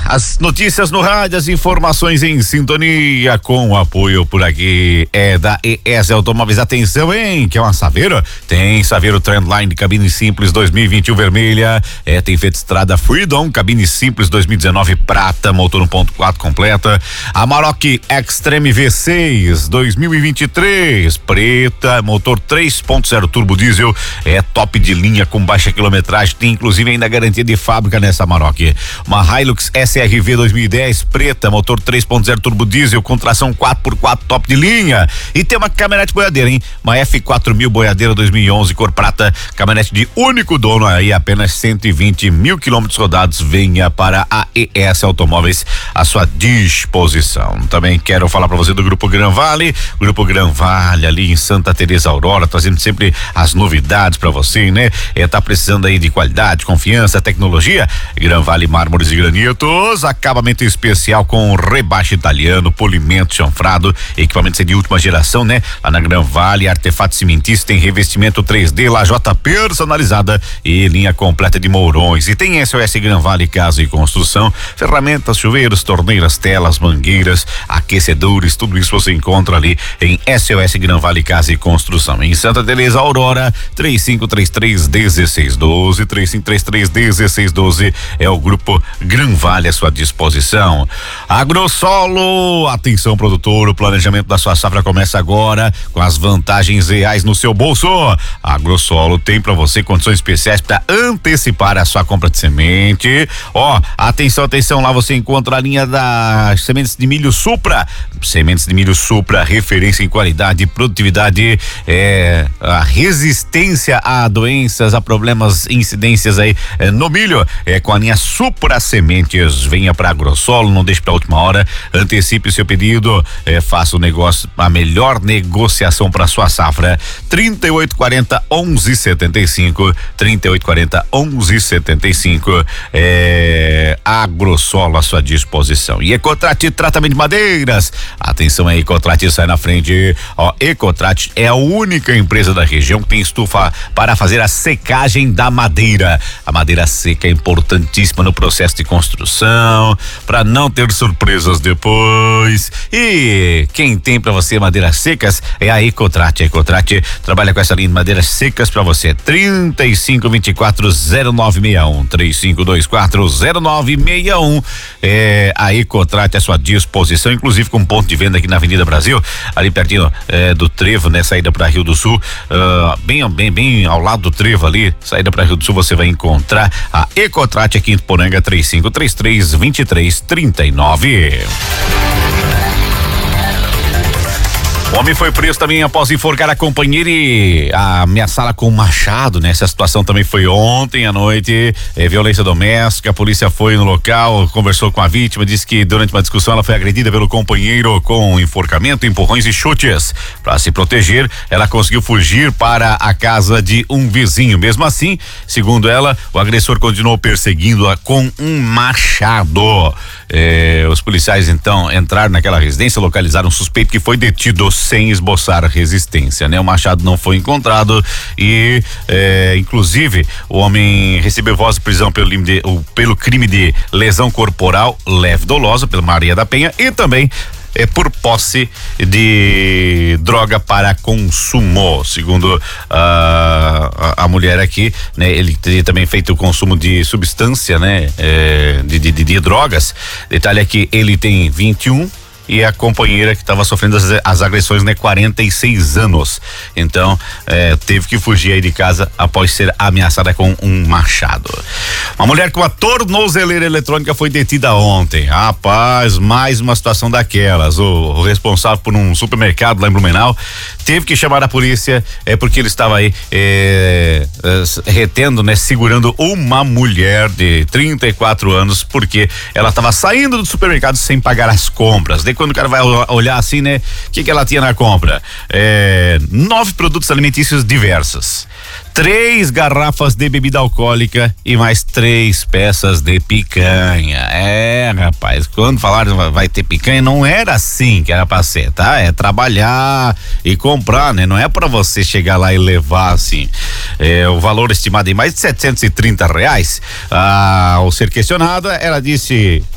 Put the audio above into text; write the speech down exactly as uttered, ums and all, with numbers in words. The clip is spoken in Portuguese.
As notícias no rádio, as informações em sintonia com o apoio por aqui é da E S Automóveis. Atenção, hein? Que é uma Saveiro? Tem Saveiro Trendline, cabine simples dois mil e vinte e um vermelha. É, tem Fiat Strada Freedom, cabine simples dois mil e dezenove prata, motor um ponto quatro completa. Amarok Extreme V seis dois mil e vinte e três, preta, motor três ponto zero turbo diesel. É top de linha com baixa quilometragem. Tem inclusive ainda garantia de fábrica nessa Amarok. Uma Hilux S R V dois mil e dez, preta, motor três ponto zero turbo diesel com tração quatro por quatro top de linha. E tem uma caminhonete boiadeira, hein? Uma F quatro mil boiadeira dois mil e onze, cor prata, caminhonete de único dono aí, apenas cento e vinte mil quilômetros rodados. Venha para a E S Automóveis à sua disposição. Também quero falar para você do Grupo Gran Vale, Grupo Gran Vale ali em Santa Teresa Aurora, trazendo sempre as novidades para você, né? É, tá precisando aí de qualidade, confiança, tecnologia? Gran Vale Mármores e Granitos, acabamento especial com rebaixo italiano, polimento chanfrado, equipamentos de última geração, né? Lá na Gran Vale, artefato cimentício, tem revestimento três D, lajota personalizada e linha completa de mourões. E tem S O S Gran Vale Casa e Construção, ferramentas, chuveiros, torneiras, telas, mangueiras, aquecedores, tudo isso você encontra ali em S O S Gran Vale Casa e Construção. Em Santa Teresa Aurora, três cinco três três, um seis um dois, três cinco três três, um seis um dois é o Grupo Gran Vale à sua disposição. Agrosolo, atenção produtor, o planejamento da sua safra começa agora com as vantagens reais no seu bolso. A Agrosolo tem para você condições especiais para antecipar a sua compra de semente. Ó, atenção, atenção, lá você encontra a linha das sementes de milho Supra, sementes de milho Supra, referência em qualidade e produtividade, é, a resistência a doenças, a problemas, incidências aí é, no milho, é com a linha Supra Sementes. Venha para Agrosolo, não deixe para última hora, antecipe seu pedido, é, faça o negócio, a melhor negociação para sua safra. trinta e oito quarenta, onze setenta e cinco, trinta e oito quarenta, onze setenta e cinco, é Agrosolo à sua disposição. E Ecotrate Tratamento de Madeiras, atenção aí, Ecotrate sai na frente. Ó, Ecotrate é a única empresa da região que tem estufa para fazer a secagem da madeira. A madeira seca é importantíssima no processo de construção, para não ter surpresas depois. E quem tem para você madeiras secas é a Ecotrate. A Ecotrate trabalha com essa linha de madeiras secas para você. trinta e cinco vinte e quatro, zero nove seis um, trinta e cinco vinte e quatro, zero nove seis um. É a Ecotrate à sua disposição, inclusive com ponto de venda aqui na Avenida Brasil, ali pertinho é, do Trevo, né? Saída para Rio do Sul, uh, bem, bem, bem ao lado do Trevo ali, saída para Rio do Sul, você vai encontrar a Ecotrate aqui em Poranga, três cinco três três, vinte e três trinta e nove. O homem foi preso também após enforcar a companheira e ameaçá-la com um machado, né? Essa situação também foi ontem à noite, é, violência doméstica. A polícia foi no local, conversou com a vítima, disse que durante uma discussão ela foi agredida pelo companheiro com enforcamento, empurrões e chutes. Para se proteger, ela conseguiu fugir para a casa de um vizinho. Mesmo assim, segundo ela, o agressor continuou perseguindo-a com um machado. É, os policiais então entraram naquela residência, localizaram um suspeito que foi detido sem esboçar resistência, né? O machado não foi encontrado e, é, inclusive, o homem recebeu voz de prisão pelo crime de, pelo crime de lesão corporal leve dolosa pela Maria da Penha e também é por posse de droga para consumo, segundo a, a, a mulher aqui, né? Ele teria também feito o consumo de substância, né? É, de, de, de, de drogas. Detalhe é que ele tem vinte e um e a companheira que estava sofrendo as, as agressões, né, quarenta e seis anos. Então, é, teve que fugir aí de casa após ser ameaçada com um machado. Uma mulher com a tornozeleira eletrônica foi detida ontem. Rapaz, mais uma situação daquelas. O, o responsável por um supermercado lá em Blumenau teve que chamar a polícia, é porque ele estava aí é, é, retendo, né, segurando uma mulher de trinta e quatro anos, porque ela estava saindo do supermercado sem pagar as compras. De quando o cara vai olhar assim, né? O que que ela tinha na compra? É, nove produtos alimentícios diversos, três garrafas de bebida alcoólica e mais três peças de picanha. É, rapaz, quando falaram vai ter picanha, não era assim que era pra ser, tá? É trabalhar e comprar, né? Não é pra você chegar lá e levar assim. É, o valor estimado em mais de setecentos e trinta reais. Ah, ao ser questionada, ela disse